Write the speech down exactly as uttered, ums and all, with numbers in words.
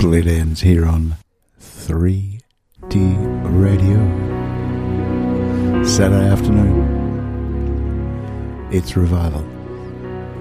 Split Ends here on three D Radio. Saturday afternoon. It's Revival.